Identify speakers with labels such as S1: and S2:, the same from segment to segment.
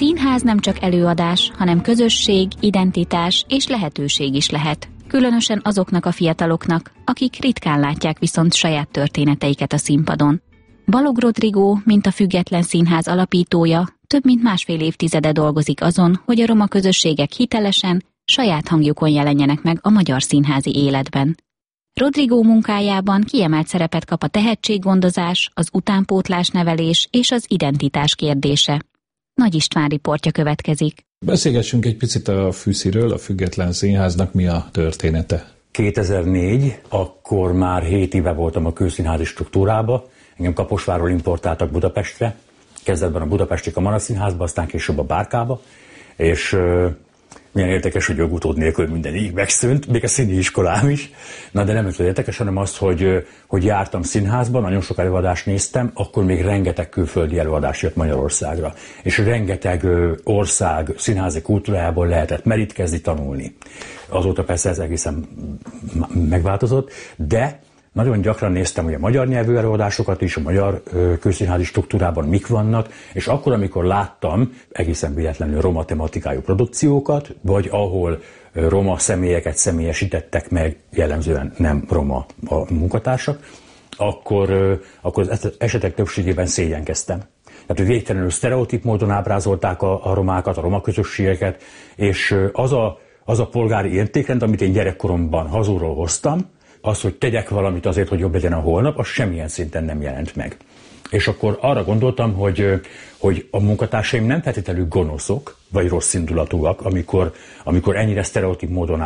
S1: színház nem csak előadás, hanem közösség, identitás és lehetőség is lehet. Különösen azoknak a fiataloknak, akik ritkán látják viszont saját történeteiket a színpadon. Balogh Rodrigo, mint a Független Színház alapítója, több mint másfél évtizede dolgozik azon, hogy a roma közösségek hitelesen, saját hangjukon jelenjenek meg a magyar színházi életben. Rodrigo munkájában kiemelt szerepet kap a tehetséggondozás, az utánpótlás nevelés és az identitás kérdése. Nagy István riportja következik.
S2: Beszélgessünk egy picit a Fűsziről, a Független Színháznak mi a története.
S3: 2004, akkor már 7 éve voltam a Kőszínházi struktúrába, engem Kaposvárról importáltak Budapestre, kezdetben a budapesti Kamaraszínházba, aztán később a Bárkába, és milyen érdekes, hogy jogutód nélkül minden így megszűnt, még a színi iskolám is. Na de nem ez érdekes, hanem azt, hogy jártam színházban, nagyon sok előadást néztem, akkor még rengeteg külföldi előadás jött Magyarországra. És rengeteg ország színházi kultúrájából lehetett merítkezni, tanulni. Azóta persze ez egészen megváltozott, de nagyon gyakran néztem ugye a magyar nyelvű előadásokat is, a magyar kőszínházi struktúrában mik vannak, és akkor, amikor láttam egészen véletlenül roma tematikájú produkciókat, vagy ahol roma személyeket személyesítettek meg, jellemzően nem roma a munkatársak, akkor az esetek többségében szégyenkeztem. Tehát, hogy végtelenül sztereotíp módon ábrázolták a romákat, a roma közösségeket, és az a polgári értékrend, amit én gyerekkoromban hazulról hoztam, az, hogy tegyek valamit azért, hogy jobb legyen a holnap, az semmilyen szinten nem jelent meg. És akkor arra gondoltam, hogy a munkatársaim nem feltétlenül gonoszok, vagy rossz indulatúak, amikor ennyire sztereotíp módon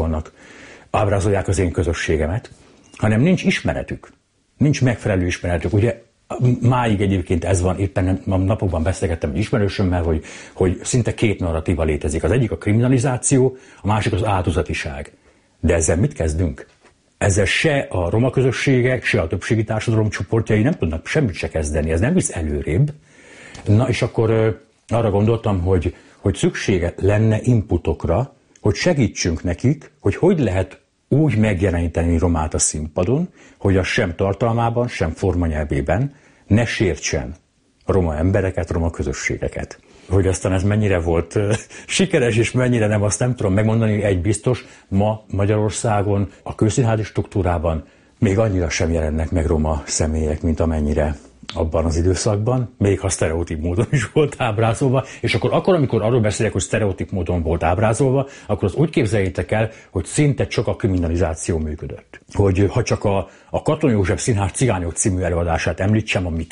S3: ábrázolják az én közösségemet, hanem nincs ismeretük, nincs megfelelő ismeretük. Ugye máig egyébként ez van, éppen a napokban beszélgettem egy ismerősömmel, hogy szinte 2 narratíva létezik. Az egyik a kriminalizáció, a másik az áldozatiság. De ezzel mit kezdünk? Ezzel se a roma közösségek, se a többségi társadalom csoportjai nem tudnak semmit se kezdeni, ez nem visz előrébb. Na és akkor arra gondoltam, hogy szüksége lenne inputokra, hogy segítsünk nekik, hogy lehet úgy megjeleníteni romát a színpadon, hogy az sem tartalmában, sem formanyelvében ne sértsen roma embereket, roma közösségeket. Hogy aztán ez mennyire volt sikeres, és mennyire nem, azt nem tudom megmondani, egy biztos, ma Magyarországon a kőszínházi struktúrában még annyira sem jelennek meg roma személyek, mint amennyire abban az időszakban, még ha sztereotíp módon is volt ábrázolva, és akkor amikor arról beszélek, hogy sztereotíp módon volt ábrázolva, akkor az úgy képzeljétek el, hogy szinte csak a kriminalizáció működött. Hogy ha csak a Katona József Színház Cigányok című előadását említsem, ami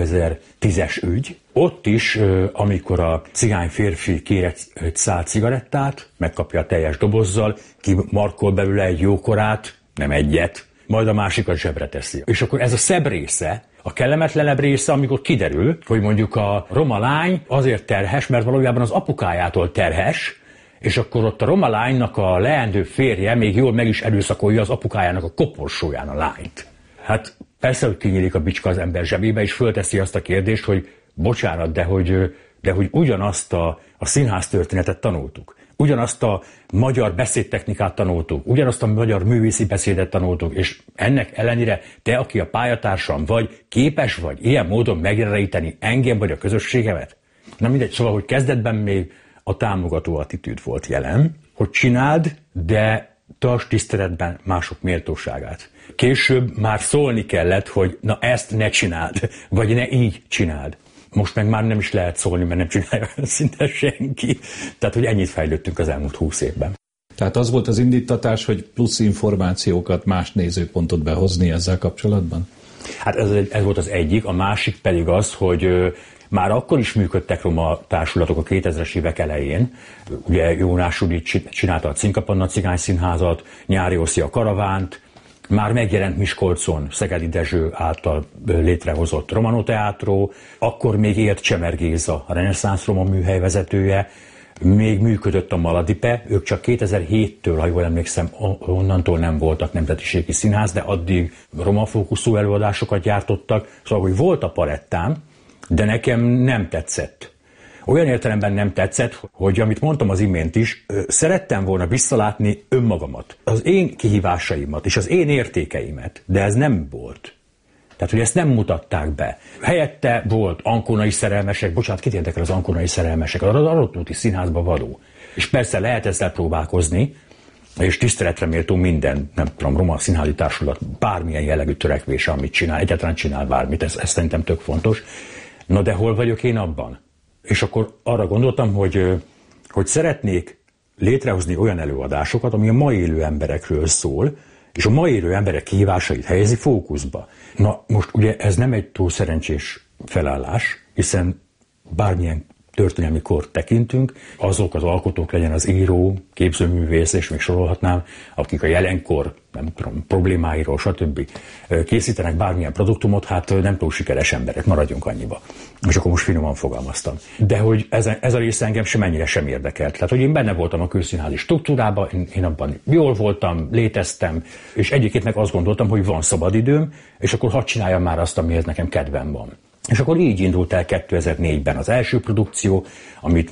S3: 2010-es ügy, ott is, amikor a cigány férfi kér egy szál cigarettát, megkapja a teljes dobozzal, kimarkol belőle egy jókorát, nem egyet, majd a másikat zsebre teszi. És akkor ez a szebb része, a kellemetlenebb része, amikor kiderül, hogy mondjuk a roma lány azért terhes, mert valójában az apukájától terhes, és akkor ott a roma lánynak a leendő férje még jól meg is erőszakolja az apukájának a koporsóján a lányt. Hát persze, hogy kinyílik a bicska az ember zsebébe, és fölteszi azt a kérdést, hogy bocsánat, de hogy ugyanazt a színház történetet tanultuk. Ugyanazt a magyar beszédtechnikát tanultuk, ugyanazt a magyar művészi beszédet tanultuk, és ennek ellenére te, aki a pályatársam vagy, képes vagy ilyen módon megjeleníteni engem vagy a közösségemet? Na mindegy, szóval, hogy kezdetben még a támogató attitűd volt jelen, hogy csináld, de tartsd tiszteletben mások méltóságát. Később már szólni kellett, hogy na ezt ne csináld, vagy ne így csináld. Most meg már nem is lehet szólni, mert nem csinálja szinte senki. Tehát, hogy ennyit fejlődtünk az elmúlt 20 évben.
S2: Tehát az volt az indítatás, hogy plusz információkat, más nézőpontot behozni ezzel kapcsolatban? Hát
S3: ez volt az egyik, a másik pedig az, hogy már akkor is működtek roma társulatok a 2000-es évek elején. Ugye Jónás Rudi csinálta a Cinkapanna Cigányszínházat, Nyári Oszi a Karavánt, már megjelent Miskolcon Szegedi Dezső által létrehozott Romano Teátró, akkor még élt Csemer Géza, a reneszánsz roma műhely vezetője, még működött a Maladipe, ők csak 2007-től, ha jól emlékszem, onnantól nem voltak nemzetiségi színház, de addig roma fókuszú előadásokat gyártottak, szóval, hogy volt a palettám, de nekem nem tetszett. Olyan értelemben nem tetszett, hogy amit mondtam az imént is, szerettem volna visszalátni önmagamat, az én kihívásaimat és az én értékeimet, de ez nem volt. Tehát, hogy ezt nem mutatták be. Helyette volt Ankonai szerelmesek, bocsánat, kit érdekel az Ankonai szerelmesek, az Arnóti Színházba való. És persze lehet ezzel próbálkozni, és tiszteletre méltó minden, nem tudom, Roma Színházi Társulat bármilyen jellegű törekvése, amit csinál, egyáltalán csinál bármit, ez szerintem tök fontos. Na de hol vagyok én abban? És akkor arra gondoltam, hogy szeretnék létrehozni olyan előadásokat, ami a ma élő emberekről szól, és a ma élő emberek kihívásait helyezi fókuszba. Na most ugye ez nem egy túl szerencsés felállás, hiszen bármilyen történelmi kort tekintünk, azok az alkotók, legyen az író, képzőművész, és még sorolhatnám, akik a jelenkor, nem tudom, problémáiról, stb. Készítenek bármilyen produktumot, hát nem túl sikeres emberek, maradjunk annyiba. És akkor most finoman fogalmaztam. De hogy ez a része engem semennyire sem érdekelt. Tehát, hogy én benne voltam a közszínházi struktúrában, én abban jól voltam, léteztem, és egyébként meg azt gondoltam, hogy van szabadidőm, és akkor hadd csináljam már azt, amihez nekem kedvem van. És akkor így indult el 2004-ben az első produkció, amit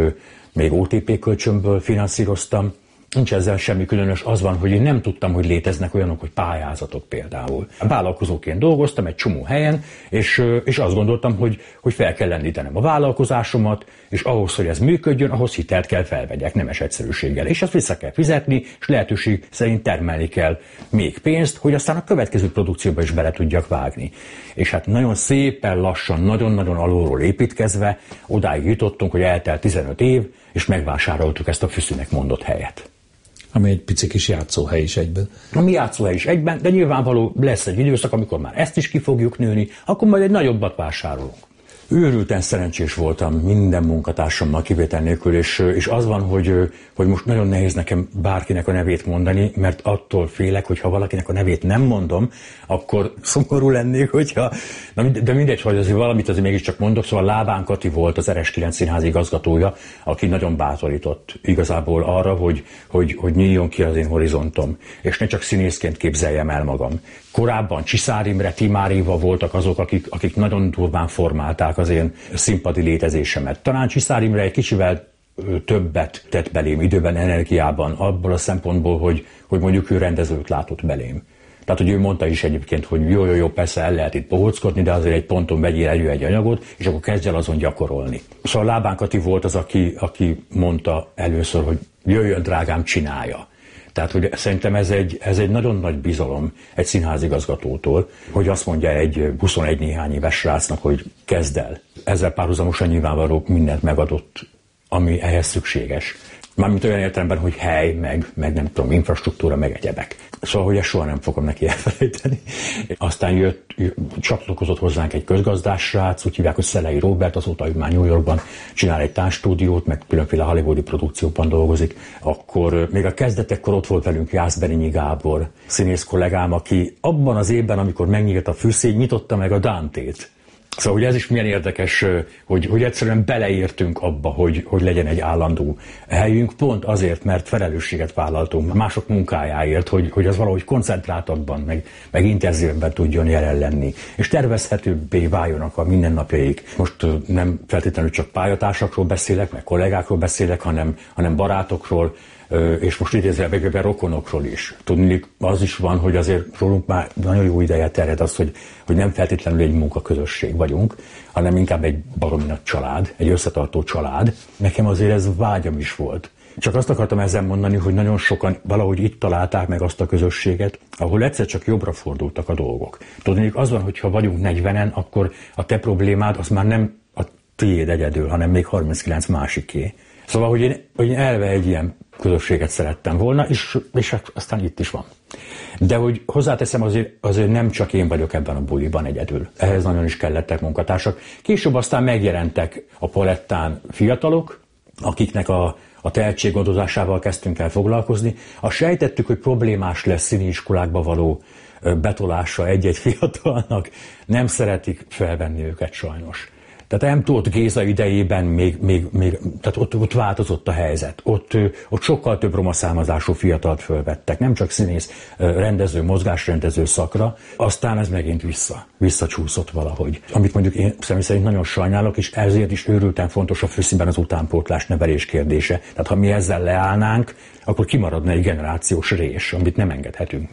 S3: még OTP kölcsönből finanszíroztam. Nincs ezzel semmi különös, az van, hogy én nem tudtam, hogy léteznek olyanok, hogy pályázatok például. Vállalkozóként dolgoztam egy csomó helyen, és azt gondoltam, hogy fel kell lendítenem a vállalkozásomat, és ahhoz, hogy ez működjön, ahhoz hitelt kell felvegyek, nemes egyszerűséggel. És azt vissza kell fizetni, és lehetőség szerint termelni kell még pénzt, hogy aztán a következő produkcióba is bele tudjak vágni. És hát nagyon szépen lassan, nagyon-nagyon alulról építkezve, odáig jutottunk, hogy eltelt 15 év, és megvásároltuk ezt a Füszűnek mondott helyet.
S2: Ami egy pici kis játszóhely is egyben.
S3: Ami játszóhely is egyben, de nyilvánvaló lesz egy időszak, amikor már ezt is ki fogjuk nőni, akkor majd egy nagyobbat vásárolunk. Őrülten szerencsés voltam minden munkatársammal kivétel nélkül, és az van, hogy most nagyon nehéz nekem bárkinek a nevét mondani, mert attól félek, hogy ha valakinek a nevét nem mondom, akkor szomorú lennék, hogyha... De mindegy, hogy azért valamit azért mégiscsak mondok, szóval Lábán Kati volt az RS9 színház igazgatója, aki nagyon bátorított igazából arra, hogy nyíljon ki az én horizontom, és ne csak színészként képzeljem el magam. Korábban Csiszár Imre, Timár Éva voltak azok, akik nagyon durván formálták az én színpadi létezésemet. Talán Csiszár Imre egy kicsivel többet tett belém időben, energiában, abból a szempontból, hogy mondjuk ő rendezőt látott belém. Tehát, hogy ő mondta is egyébként, hogy jó, persze el lehet itt bohóckodni, de azért egy ponton vegyél elő egy anyagot, és akkor kezdj el azon gyakorolni. Szóval Lábán Kati volt az, aki mondta először, hogy jöjjön drágám, csinálja. Tehát, hogy szerintem ez egy nagyon nagy bizalom egy színházigazgatótól, hogy azt mondja egy 21 néhány éves srácnak, hogy kezd el. Ezzel párhuzamosan nyilvánvaló mindent megadott, ami ehhez szükséges. Mármint olyan értelemben, hogy hely, meg nem tudom, infrastruktúra, meg egyebek. Szóval, hogy ezt soha nem fogom neki elfelejteni. Aztán csatlakozott hozzánk egy közgazdás srác, úgy hívják, hogy Szelei Róbert, azóta ő már New Yorkban csinál egy táncstúdiót, meg különféle hollywoodi produkcióban dolgozik. Akkor még a kezdetekkor ott volt velünk Jászberényi Gábor, színész kollégám, aki abban az évben, amikor megnyílt a Füszé, nyitotta meg a Dantét. Szóval, hogy ez is milyen érdekes, hogy egyszerűen beleértünk abba, hogy legyen egy állandó helyünk, pont azért, mert felelősséget vállaltunk mások munkájáért, hogy az valahogy koncentráltabban, meg intenzívebben tudjon jelen lenni, és tervezhetőbbé váljonak a mindennapjaik. Most nem feltétlenül csak pályatársakról beszélek, meg kollégákról beszélek, hanem barátokról, és most idézőjelben rokonokról is. Tudni, az is van, hogy azért rólunk már nagyon jó ideje terjed az, hogy nem feltétlenül egy munkaközösség vagyunk, hanem inkább egy baromi nagy család, egy összetartó család. Nekem azért ez vágyam is volt. Csak azt akartam ezzel mondani, hogy nagyon sokan valahogy itt találták meg azt a közösséget, ahol egyszer csak jobbra fordultak a dolgok. Tudni, az van, hogy ha vagyunk 40-en, akkor a te problémád az már nem a tiéd egyedül, hanem még 39 másiké. Szóval, hogy én elve egy ilyen közösséget szerettem volna, és aztán itt is van. De hogy hozzáteszem, azért nem csak én vagyok ebben a buliban egyedül. Ehhez nagyon is kellettek munkatársak. Később aztán megjelentek a palettán fiatalok, akiknek a tehetséggondozásával kezdtünk el foglalkozni. Azt sejtettük, hogy problémás lesz színiiskolákba való betolása egy-egy fiatalnak. Nem szeretik felvenni őket sajnos. Tehát M. Tóth Géza idejében még tehát ott változott a helyzet. Ott sokkal több roma származású fiatalt fölvettek, nem csak színész, rendező, mozgásrendező szakra, aztán ez megint visszacsúszott valahogy. Amit mondjuk én személy szerint nagyon sajnálok, és ezért is őrülten fontos a Füszínben az utánpótlás nevelés kérdése. Tehát ha mi ezzel leállnánk, akkor kimaradna egy generációs rés, amit nem engedhetünk meg.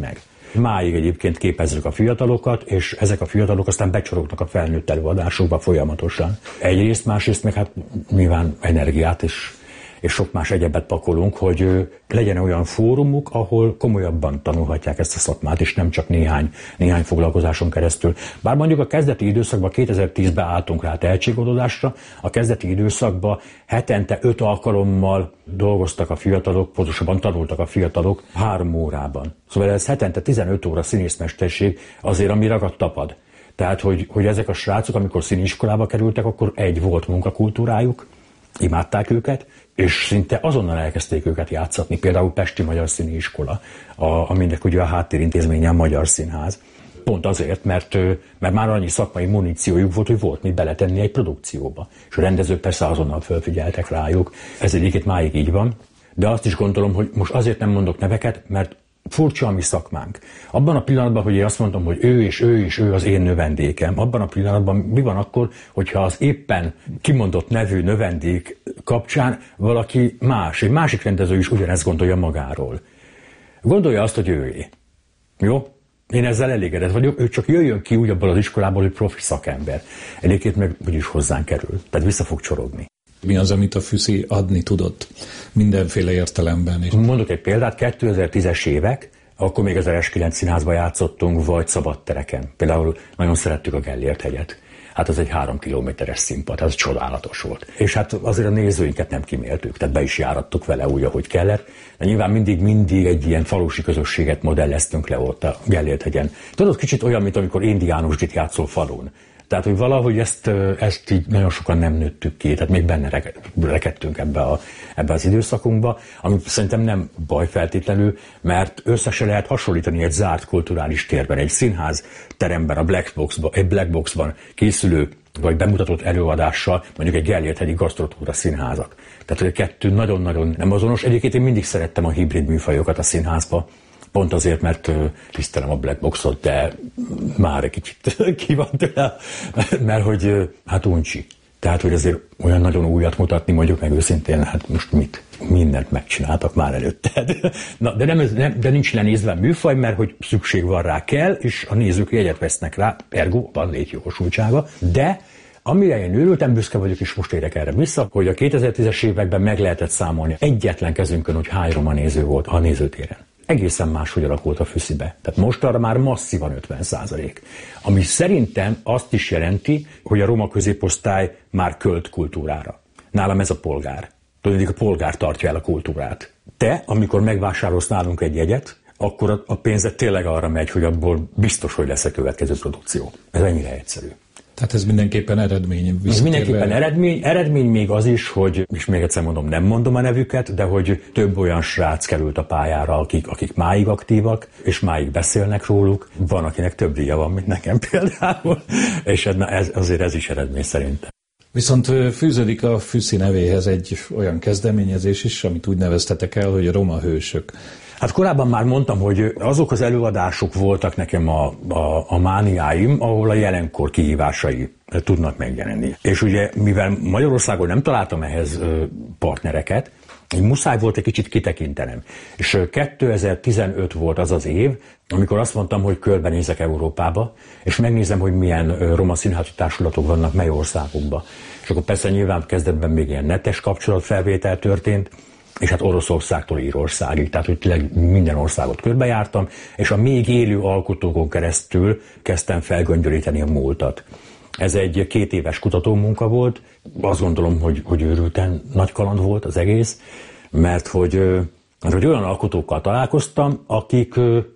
S3: Máig egyébként képezzük a fiatalokat, és ezek a fiatalok aztán becsorognak a felnőtt előadásokba folyamatosan. Egyrészt, másrészt meg hát nyilván energiát és sok más egyebet pakolunk, hogy legyen olyan fórumuk, ahol komolyabban tanulhatják ezt a szakmát, és nem csak néhány foglalkozáson keresztül. Bár mondjuk a kezdeti időszakban, 2010-ben álltunk rá tehetségoldódásra, a kezdeti időszakban hetente 5 alkalommal dolgoztak a fiatalok, pontosabban tanultak a fiatalok 3 órában. Szóval ez hetente 15 óra színészmesterség azért, ami ragadt tapad. Tehát, hogy ezek a srácok, amikor színiskolába kerültek, akkor volt munkakultúrájuk, imádták őket, és szinte azonnal elkezdték őket játszatni, például Pesti Magyar Színiiskola, aminek ugye a háttérintézménye a Magyar Színház. Pont azért, mert már annyi szakmai muníciójuk volt, hogy volt mit beletenni egy produkcióba. És a rendezők persze azonnal felfigyeltek rájuk. Ez egyébként máig így van, de azt is gondolom, hogy most azért nem mondok neveket, mert furcsa a mi szakmánk. Abban a pillanatban, hogy én azt mondom, hogy ő az én növendékem, abban a pillanatban mi van akkor, hogyha az éppen kimondott nevű növendék kapcsán valaki egy másik rendező is ugyanezt gondolja magáról. Gondolja azt, hogy őé. Jó? Én ezzel elégedett vagyok, ő csak jöjjön ki úgy abból az iskolából, hogy profi szakember. Egyébként meg úgyis hozzánk kerül, tehát vissza fog csorogni.
S2: Mi az, amit a Füszi adni tudott mindenféle értelemben is?
S3: Mondok egy példát, 2010-es évek, akkor még az RS9 színházban játszottunk, vagy szabadtereken. Például nagyon szerettük a Gellért-hegyet. Hát az egy 3 kilométeres színpad, ez csodálatos volt. És hát azért a nézőinket nem kiméltük, tehát be is járattuk vele úgy, ahogy kellett. De nyilván mindig egy ilyen falusi közösséget modelleztünk le ott a Gellért-hegyen. Tudod, kicsit olyan, mint amikor indiánusdit játszol falun. Tehát, hogy valahogy ezt így nagyon sokan nem nőttük ki, tehát még benne rekedtünk ebbe az időszakunkba, ami szerintem nem baj feltétlenül, mert össze se lehet hasonlítani egy zárt kulturális térben, egy színház teremben, egy Black Boxban készülő vagy bemutatott előadással, mondjuk egy Gellért-hegyi gasztrotúra színházak. Tehát, hogy a kettő nagyon-nagyon nem azonos. Egyébként én mindig szerettem a hibrid műfajokat a színházba, pont azért, mert tisztelem a Black Boxot, de már egy kicsit ki van tőle, mert hogy hát uncsi. Tehát, hogy azért olyan nagyon újat mutatni, mondjuk meg őszintén, hát most mit? Mindent megcsináltak már előtted. Na, de nincs lenézve műfaj, mert hogy szükség van rá kell, és a nézők jegyet vesznek rá, ergo van létjogosultsága, de amire én őrültem, büszke vagyok, és most érek erre vissza, hogy a 2010-es években meg lehetett számolni egyetlen kezünkön, hogy hány roma néző volt a nézőtéren. Egészen máshogy alakult a Füszibe. Tehát most arra már masszívan 50%. Ami szerintem azt is jelenti, hogy a roma középosztály már költ kultúrára. Nálam ez a polgár. Tudod, a polgár tartja el a kultúrát. Te, amikor megvásárolsz nálunk egy jegyet, akkor a pénzed tényleg arra megy, hogy abból biztos, hogy lesz a következő produkció. Ez ennyire egyszerű.
S2: Tehát ez mindenképpen eredmény.
S3: Ez mindenképpen eredmény még az is, hogy, és még egyszer mondom, nem mondom a nevüket, de hogy több olyan srác került a pályára, akik máig aktívak, és máig beszélnek róluk. Van, akinek több díja van, mint nekem például, és ez is eredmény szerintem.
S2: Viszont fűződik a Füszi nevéhez egy olyan kezdeményezés is, amit úgy neveztetek el, hogy a roma hősök.
S3: Hát korábban már mondtam, hogy azok az előadások voltak nekem a mániáim, ahol a jelenkor kihívásai tudnak megjelenni. És ugye, mivel Magyarországon nem találtam ehhez partnereket, muszáj volt egy kicsit kitekintenem. És 2015 volt az az év, amikor azt mondtam, hogy körbenézek Európába, és megnézem, hogy milyen roma színházi társulatok vannak mely országokban. És akkor persze nyilván kezdetben még ilyen netes kapcsolatfelvétel történt, és hát Oroszországtól Írországig, tehát hogy tényleg minden országot körbejártam, és a még élő alkotókon keresztül kezdtem felgöngyölíteni a múltat. Ez egy 2 éves kutatómunka volt, azt gondolom, hogy őrülten nagy kaland volt az egész, mert hogy olyan alkotókkal találkoztam, akik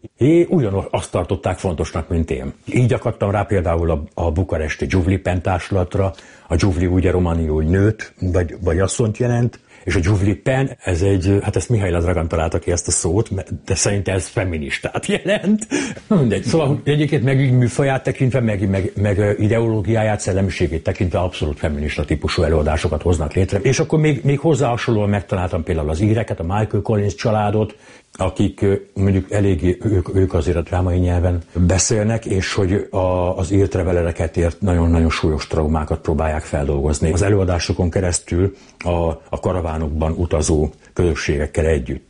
S3: ugyanazt tartották fontosnak, mint én. Így akadtam rá például a bukaresti Giuvli Pen társulatra, a Giuvli ugye romániul nőt, vagy asszonyt jelent, és a Giuvli Pen, hát ezt Mihály Dragan találta ki ezt a szót, de szerintem ez feministát jelent. Na mindegy. Szóval egyébként meg műfaját tekintve, meg ideológiáját, szellemiségét tekintve abszolút feminista típusú előadásokat hoznak létre. És akkor még hozzá hasonlóan megtaláltam például az íreket, a Michael Collins családot, akik mondjuk eléggé, ők azért a drámai nyelven beszélnek, és hogy az írt levelereket ért nagyon-nagyon súlyos traumákat próbálják feldolgozni. Az előadásokon keresztül a karavánokban utazó közösségekkel együtt.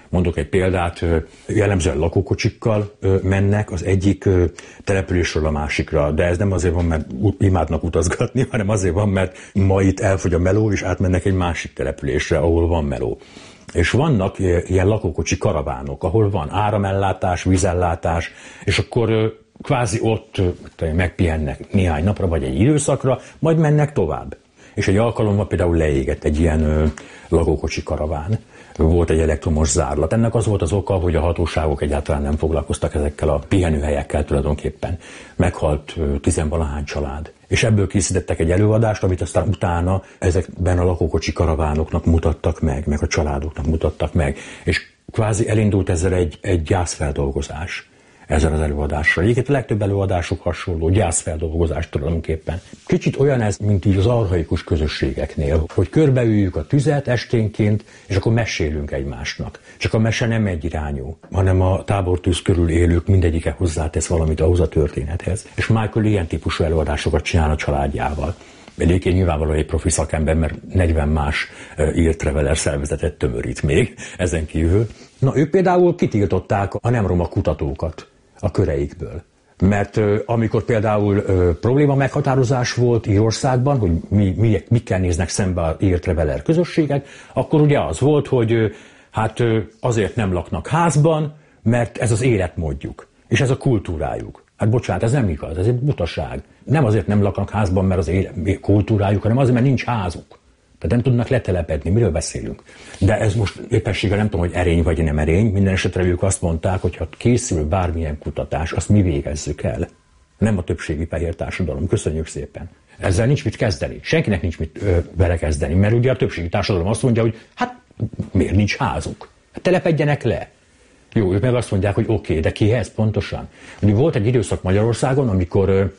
S3: Mondok egy példát, jellemzően lakókocsikkal mennek az egyik településről a másikra, de ez nem azért van, mert imádnak utazgatni, hanem azért van, mert ma itt elfogy a meló, és átmennek egy másik településre, ahol van meló. És vannak ilyen lakókocsi karavánok, ahol van áramellátás, vízellátás, és akkor kvázi ott megpihennek néhány napra, vagy egy időszakra, majd mennek tovább. És egy alkalommal például leégett egy ilyen lakókocsi karaván. Volt egy elektromos zárlat. Ennek az volt az oka, hogy a hatóságok egyáltalán nem foglalkoztak ezekkel a pihenőhelyekkel tulajdonképpen. Meghalt 10-valahány család. És ebből készítettek egy előadást, amit aztán utána ezekben a lakókocsi karavánoknak mutattak meg a családoknak mutattak meg. És kvázi elindult ezzel egy gyászfeldolgozás ezzel az előadással. Egyébként a legtöbb előadások hasonló, gyászfeldolgozás tulajdonképpen. Kicsit olyan ez, mint így az archaikus közösségeknél, hogy körbeüljük a tüzet esténként, és akkor mesélünk egymásnak. Csak a mese nem egyirányú, hanem a tábortűz körül élők mindegyike hozzátesz valamit ahhoz a történethez. És Michael ilyen típusú előadásokat csinál a családjával. Egyébként nyilvánvalóan egy profi szakember, mert 40 más Ear Traveler szervezetet tömörít még ezen kívül. Na, ők például kitiltották a nem roma kutatókat a köreikből. Mert amikor például probléma meghatározás volt Írországban, hogy mikkel néznek szembe az Ear Traveler közösségek, akkor ugye az volt, hogy hát azért nem laknak házban, mert ez az életmódjuk, és ez a kultúrájuk. Hát bocsánat, ez nem igaz, ez egy butaság. Nem azért nem laknak házban, mert az kultúrájuk, hanem azért, mert nincs házuk. Tehát nem tudnak letelepedni, miről beszélünk. De ez most éppenséggel nem tudom, hogy erény vagy nem erény. Minden esetre ők azt mondták, hogy ha készül bármilyen kutatás, azt mi végezzük el. Nem a többségi fehér társadalom. Köszönjük szépen. Ezzel nincs mit kezdeni. Senkinek nincs mit vele kezdeni, mert ugye a többségi társadalom azt mondja, hogy hát miért nincs házuk? Hát telepedjenek le. Jó, ők meg azt mondják, hogy oké, de kihez pontosan? Ugye volt egy időszak Magyarországon, amikor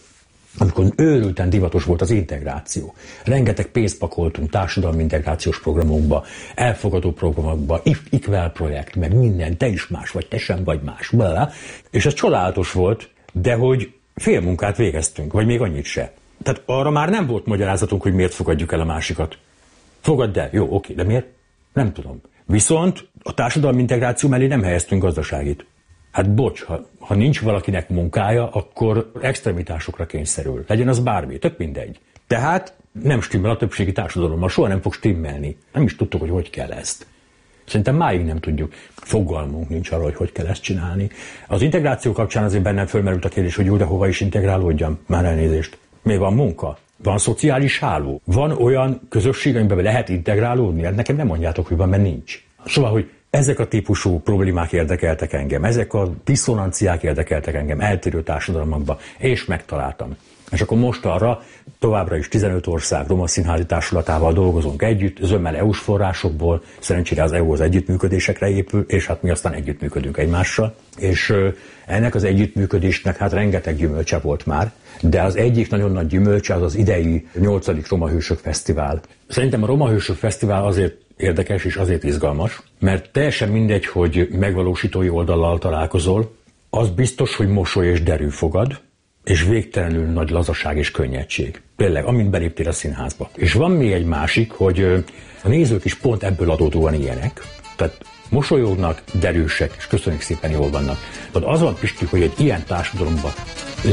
S3: őrülten divatos volt az integráció. Rengeteg pénzt pakoltunk társadalmi integrációs programokba, elfogadó programokba, IQVEL projekt, meg minden, te is más vagy, te sem vagy más. Bla. És ez csodálatos volt, de hogy fél munkát végeztünk, vagy még annyit se. Tehát arra már nem volt magyarázatunk, hogy miért fogadjuk el a másikat. Fogadd el, jó, oké, de miért? Nem tudom. Viszont a társadalmi integráció mellé nem helyeztünk gazdaságit. Hát bocs, ha nincs valakinek munkája, akkor extremitásokra kényszerül. Legyen az bármi, tök mindegy. Tehát nem stimmel a többségi társadalommal, soha nem fog stimmelni. Nem is tudtuk, hogy kell ezt. Szerintem máig nem tudjuk. Fogalmunk nincs arra, hogy kell ezt csinálni. Az integráció kapcsán azért bennem fölmerült a kérdés, hogy jó, de hova is integrálódjam? Már elnézést. Mi van munka? Van szociális háló? Van olyan közösség, amiben lehet integrálódni? Hát nekem nem mondjátok, hogy van, mert nincs. Szóval, hogy ezek a típusú problémák érdekeltek engem, ezek a diszonanciák érdekeltek engem eltérő társadalmakban, és megtaláltam. És akkor most arra továbbra is 15 ország Roma Színházi Társulatával dolgozunk együtt, zömmel EU-s forrásokból, szerencsére az EU az együttműködésekre épül, és hát mi aztán együttműködünk egymással. És ennek az együttműködésnek hát rengeteg gyümölcse volt már, de az egyik nagyon nagy gyümölcse az idei 8. Roma Hősök Fesztivál. Szerintem a Roma Hősök Fesztivál azért érdekes és azért izgalmas, mert teljesen mindegy, hogy megvalósítói oldallal találkozol, az biztos, hogy mosoly és derű fogad, és végtelenül nagy lazaság és könnyedség. Tényleg, amint beléptél a színházba. És van még egy másik, hogy a nézők is pont ebből adódóan ilyenek. Tehát mosolyognak, derűsek, és köszönjük szépen, jól vannak. Tehát az van, Pisti, hogy egy ilyen társadalomban